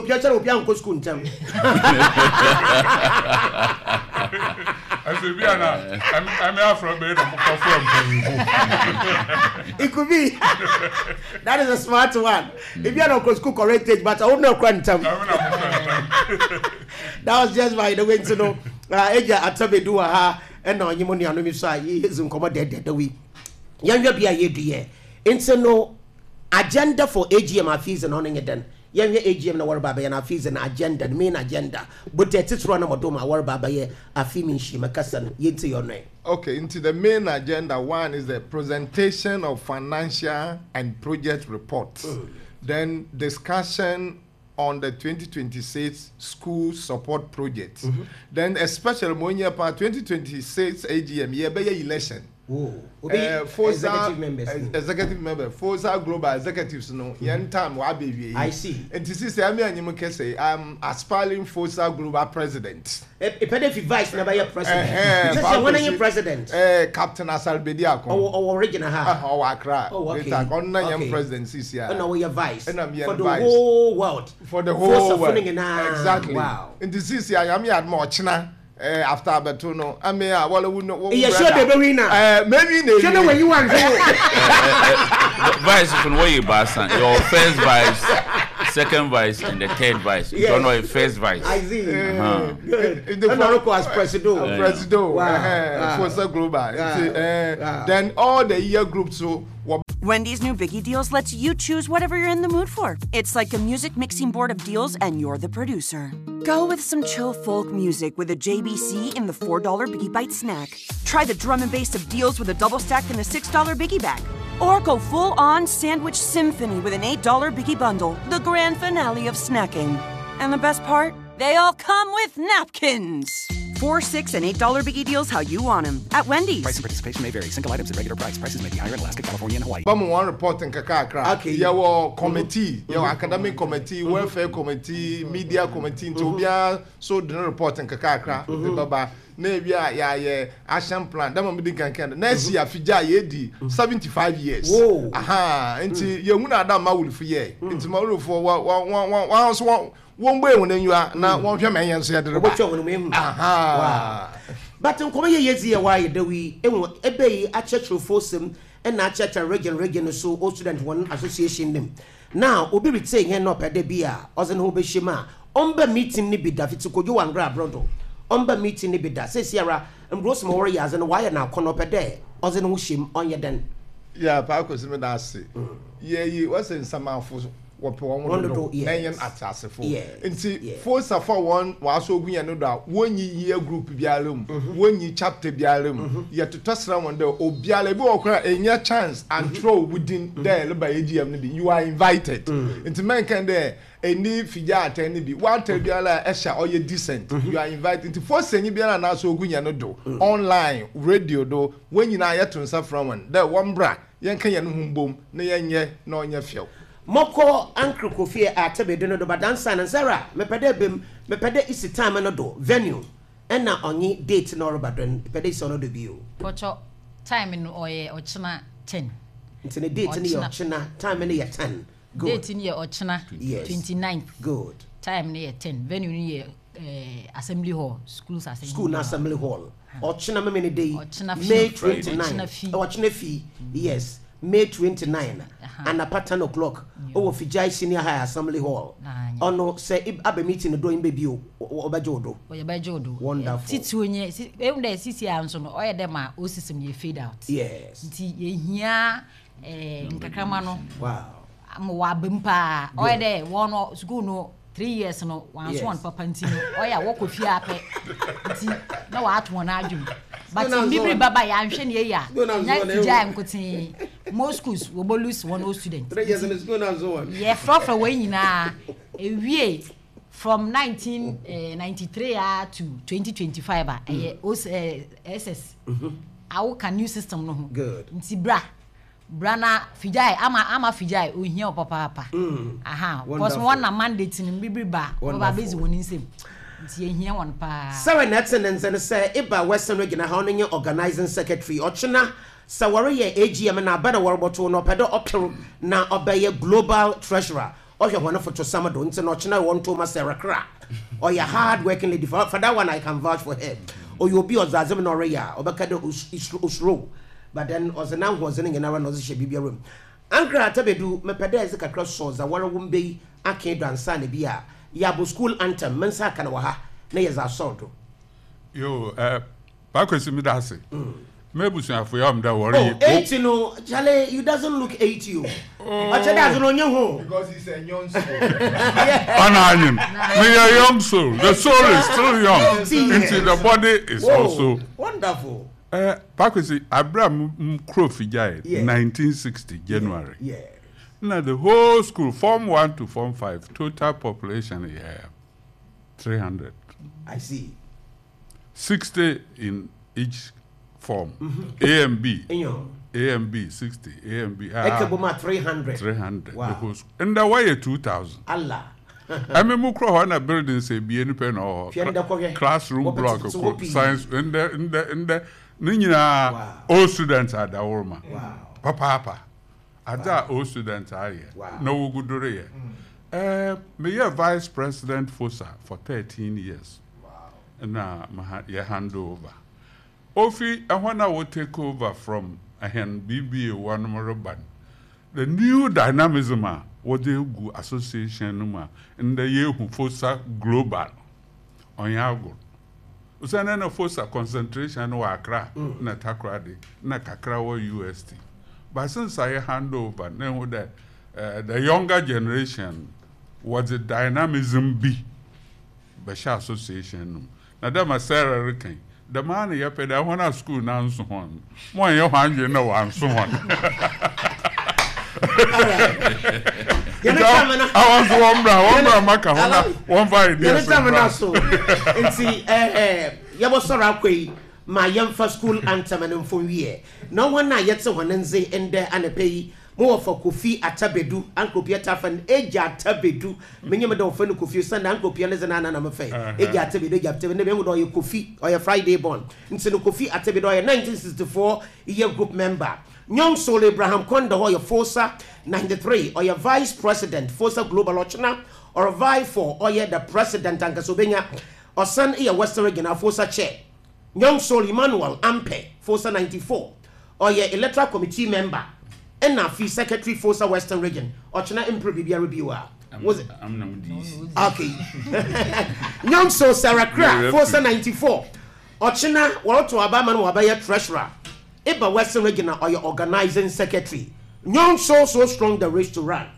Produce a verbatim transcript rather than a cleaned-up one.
piacha obi an ko school ntam I said, Biana, I'm I'm from bed from. It could be. That is a smart one. If you are not school correct age, but I won't know quantum. That was just by the way to know. Eja atabe do ha and no nyimoni anu mi so ayi hezum komo dead the we. Yanwa bia ye duye. Into no agenda for A G M fees and honing it then. Yanwa A G M na war baba ya na fees and agenda, the main agenda. But the titro na modoma war baba ye afimi nshi makasan yente your name. Okay, into the main agenda, one is the presentation of financial and project reports. Mm. Then discussion on the twenty twenty-six school support project. Mm-hmm. Then especially when you part twenty twenty-six A G M, you be election. Oh, uh, executive members. Uh, executive members. Forza global executives no. Mm-hmm. Yen time wa be. I see. And to see say me anyim can say I'm aspiring Forza global president. E pede fi vice na ba ye president. Just say when are you president? Eh Captain Asalbedi akon. Oh, original ha. Oh, Accra. Oh, okay. Later on na yam president this year. No, we are vice. For the vice. whole world. For the whole world. Exactly. Wow. And this is year am yad more china. Uh, after Betono, I mean, I will know. Yeah, sure, the winner. Uh, maybe they know where you want. Vice from where you Basan. Your first vice, second vice, and the third vice. You don't know a first vice. I see. Uh, Good. In the Morocco as president. Uh, president. Wow. Uh, wow. Forza Global. Wow. Uh, wow. Then all the year groups. So. Wendy's new Biggie Deals lets you choose whatever you're in the mood for. It's like a music mixing board of deals, and you're the producer. Go with some chill folk music with a J B C in the four dollar Biggie Bite snack. Try the drum and bass of deals with a double stack in the six dollar Biggie Bag. Or go full-on sandwich symphony with an eight dollar Biggie Bundle, the grand finale of snacking. And the best part? They all come with napkins. Four, six, and eight dollar Biggie Deals how you want them at Wendy's. Price and participation may vary. Single items at regular price. Prices may be higher in Alaska, California, and Hawaii. Bamu one report in Kakakra. Okay. Your committee, your academic committee, welfare committee, media committee, to be a so the report in Kakakra. Baba. Maybe ya ya action plan. That moment can can. Next year, Fija yedi seventy-five years. Whoa. Aha. Inti you muna da ma wul for ye. Inti ma wul for one one one one one one one way when you are now one of your men say the aha. Wow. But in come ye yezi why the we ebe a church reform and na church region region so all student one association them. Now obi be saying here no pede bia ozen ho be shema. Omba meeting ni bi da fitikojo wangra brodo. Omba meeting ni bi da say Sierra and bros mo warriors and why na kono pede ozen ho shim on ye den. Yeah, pa ko sime da se. Ye yi what's in some for what one do nine atasefo nti force for one waso ogunya no da wonyi year group bialem wonyi chapter bialem ye to tosra one there obiale bi okra enya chance and throw within there by A G M no be you are invited nti men can there any figure attend bi one tell biala esha or you decent you are invited nti force enyi biala na so ogunya no do online radio do when you na ye to nsa from one there one bra yen kan ye no humbom na yenye na onya fiel Moko Uncle Kofi Atabe do no do badansa na Sarah mepede bem mepede isi time no do venue and na onye date no robadon pede so no do bio pocho time no oye ochina ten nti ne date ni ochina time ni ye ten good date ni ye ochina twenty-ninth good time ni ye ten venue ni ye eh, assembly hall schools assembly school na assembly hall ochina me ni day May twenty-ninth ochina fee yes May twenty-ninth uh-huh. And at ten o'clock over Fijai Senior High Assembly Hall. Oh no, say Abba meeting the doing baby Obajodo. Obajodo. Wonderful. Titsunye, even the C C Anson or Edema, Osim ye fade out. Yes. Ye here, eh, Kakramano. Wow. I'm Wabimpa, or there, one or school no. Three years no one yes. One papa ntino oh ya woko fie ape nti na wa atwo na adwum but bibiri baba ya nhwe ne ya na tija nkotin most schools we lose one old student three years in the school na so one yeah from from we nyina ewie from nineteen ninety-three uh, to twenty twenty-five uh, mm. uh, S S mhm awu can new system no ho good nti bra Brana Fijai ama ama Fijai ohia papa papa mm. aha because one na mandate ni bibiri ba baba bezi woni nsem nti ehia won pa seven excellence and say Iba Western Region ha onye organizing secretary ochina sawari ye A G M na bada warboto no pedo opero na obeye global treasurer or you want to some don't say not china want to master crack or you're hard working lady for, for that one I can vouch for him or you'll be on Zazim or Raya or Bakado Usro but then was an hour was in another nose bibia room Ankra Tabedu me pede is a cross swords a war womb be a kid and son bia Yabo school anthem mensa kanawaha na yes assault yo uh back with me that's it maybe so for am da worry oh eighty no Charlie you doesn't look eighty you acha doesn't on your home because he's a young soul ananyim me a young soul the soul is still young into the body is Whoa, also wonderful uh back with Abraham Crofijai yeah. nineteen sixty January yeah, yeah. Now the whole school form one to form five total population yeah three hundred I see sixty in each form mm-hmm. A and B Inyo. A and B sixty A and B Ekeboma three hundred three hundred wow. Because in the way two thousand Allah I mean mukro na building say be any pen or classroom block of science in the in the in the ninyina all students are the warma wow papa papa ada all students are here no gudure here eh me vice president Fosa for thirteen years wow na ya hand over Ofi, I want to take over from a hand B B A one more ban. The new dynamism was the association in the year who Fosa Global on Yago. Usana Fosa concentration or Accra, na Takradi, na Kakrawa U S T. But since I hand over, now that uh, the younger generation was the dynamism B, Basha Association. Now that my Sarah Ricken. The man you paid I want to school now so on. More you hand you know I'm so on. I was one bra, one bra maka, one one five days. And see, eh, you was so rakwe, my young first school anthem and for year. No one I yet so one and say and there and a pay. More for Kofi Atabedu, Uncle Pieta and Eja Tabedu. Many of the friend Kofi send Uncle Pianas and Anna Mafe. Eja Tabedu, Yaptabedu, or your Kofi or your Friday born. Instead of Kofi Atabedu, nineteen sixty-four year group member. Young Soul Abraham Kondo, or your Fosa ninety-three, or your vice president, Fosa Global Ochina, or a vice for, or your the president Ankasobenya, or son ear Western Region, Fosa chair. Young Soul Emmanuel Ampe, Fosa ninety-four, or your electoral committee member. And now, fee secretary Fosa Western Region. Ochina improve be a reviewer. Was it? I'm not this. Okay. Young so Sarah Crack, Fosa ninety-four. Ochina, what to Abaman Wabaya treasurer. Eba Western Region or your organizing secretary. Young so so strong the race to run.